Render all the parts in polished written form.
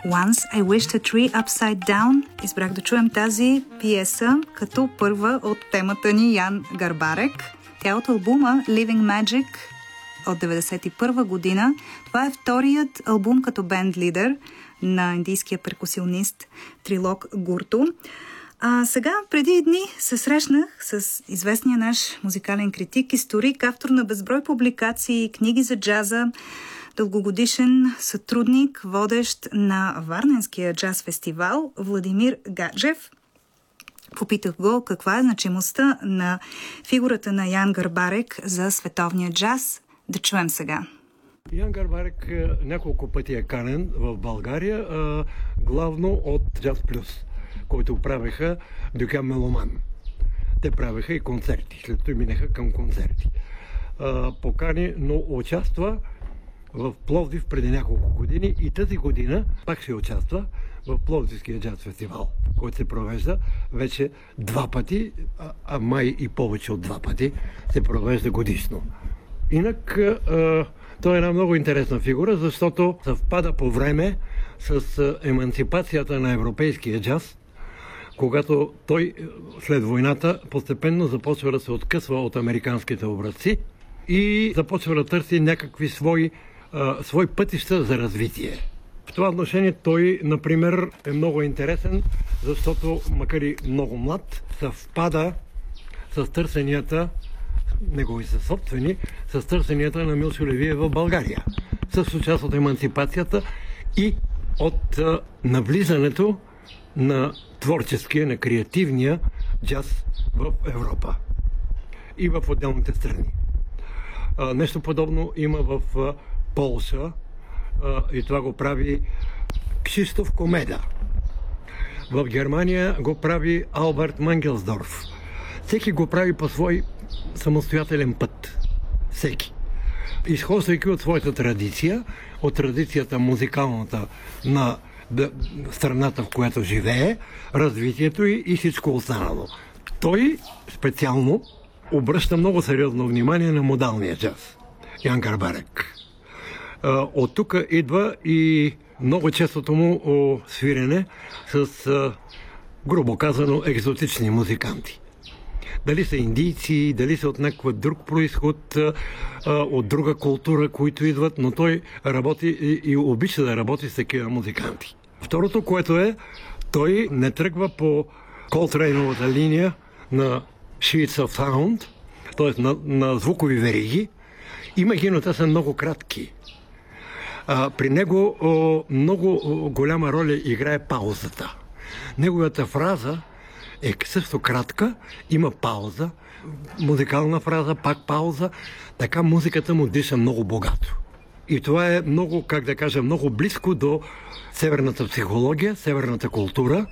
Once I Wished a Tree Upside Down. Избрах да чуем тази пиеса като първа от темата ни Ян Гарбарек. Тя е от албума Living Magic от 1991 година. Това е вторият албум като бенд-лидер на индийския перкусионист Трилок Гурту. А сега, преди дни, се срещнах с известния наш музикален критик, историк, автор на безброй публикации, книги за джаза, дългогодишен сътрудник, водещ на Варненския джаз фестивал Владимир Гаджев. Попитах го каква е значимостта на фигурата на Ян Гарбарек за световния джаз. Да чуем сега. Ян Гарбарек няколко пъти е канен в България, главно от Джаз Плюс, който правеха Дюкян Меломан. Те правеха и концерти, след това минаха към концерти. Покани, но участва в Пловдив преди няколко години и тази година пак ще участва в Пловдивския джаз фестивал, който се провежда вече 2 пъти, а май и повече от 2 пъти се провежда годишно. Инак той е една много интересна фигура, защото съвпада по време с еманципацията на европейския джаз, когато той след войната постепенно започва да се откъсва от американските образци и започва да търси някакви свои пътища за развитие. В това отношение той, например, е много интересен, защото, макар и много млад, съвпада с търсенията, негови са собствени, с търсенията на Милчо Левие в България. Също част от еманципацията и от навлизането на творческия, на креативния джаз в Европа и в отделните страни. Нещо подобно има в Полша и това го прави Кшиштоф Комеда. В Германия го прави Алберт Мангелсдорф. Всеки го прави по свой самостоятелен път. Всеки. Изхождайки от своята традиция, от традицията музикалната на страната, в която живее, развитието и всичко останало. Той специално обръща много сериозно внимание на модалния джаз. Ян Гарбарек. От тук идва и много честото му свирене с, грубо казано, екзотични музиканти. Дали са индийци, дали са от някакъв друг произход, от друга култура, които идват, но той работи и обича да работи с такива музиканти. Второто, което е, той не тръгва по Колтрейновата линия на Sheets of Sound, т.е. на звукови вериги. Има ги, но те са много кратки. При него много голяма роля играе паузата. Неговата фраза е също кратка, има пауза, музикална фраза, пак пауза, така музиката му диша много богато. И това е много, как да кажа, много близко до северната психология, северната култура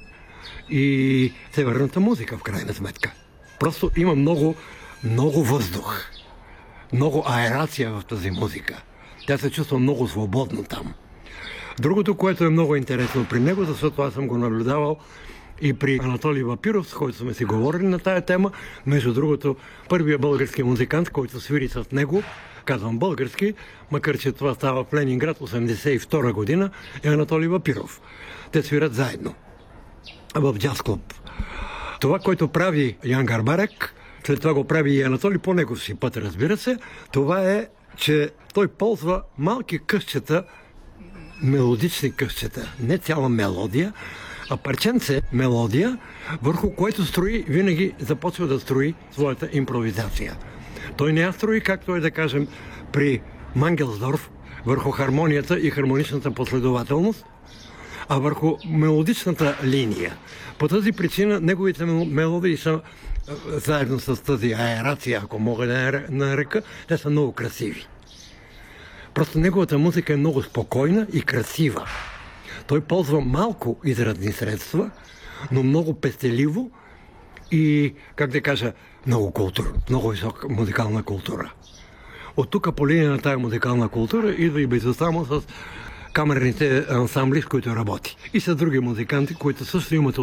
и северната музика, в крайна сметка. Просто има много въздух, много аерация в тази музика. Тя се чувства много свободно там. Другото, което е много интересно при него, защото аз съм го наблюдавал и при Анатолий Вапиров, с който сме си говорили на тая тема. Между другото, първият български музикант, който свири с него, казвам български, макар че това става в Ленинград 1982 година, е Анатолий Вапиров. Те свират заедно в джаз клуб. Това, което прави Ян Гарбарек, след това го прави и Анатолий по негов си път, разбира се, това е, че той ползва малки късчета, мелодични късчета, не цяла мелодия, а парченце мелодия, върху което винаги започва да строи своята импровизация. Той не я строи, както е да кажем при Мангелсдорф, върху хармонията и хармоничната последователност, а върху мелодичната линия. По тази причина неговите мелодии са заедно с тази аерация, ако мога да нарека, те са много красиви. Просто неговата музика е много спокойна и красива. Той ползва малко изразни средства, но много пестеливо и, как да кажа, много култура, много висока музикална култура. От тук по линия на тая музикална култура идва и безусловно с камерните ансамбли, с които работи. И с други музиканти, които също имат